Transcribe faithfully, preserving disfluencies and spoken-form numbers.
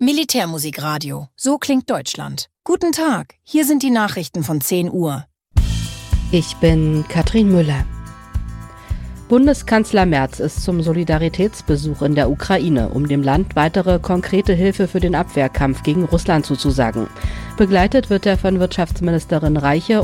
Militärmusikradio. So klingt Deutschland. Guten Tag, hier sind die Nachrichten von zehn Uhr. Ich bin Katrin Müller. Bundeskanzler Merz ist zum Solidaritätsbesuch in der Ukraine, um dem Land weitere konkrete Hilfe für den Abwehrkampf gegen Russland zuzusagen. Begleitet wird er von Wirtschaftsministerin Reiche